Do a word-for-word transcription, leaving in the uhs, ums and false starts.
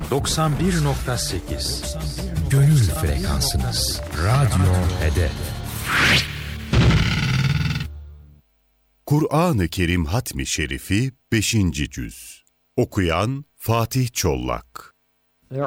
doksan bir nokta sekiz Gönül frekansınız. Radyo Hedef. Kur'an-ı Kerim Hatmi Şerifi beşinci Cüz. Okuyan Fatih Çollak.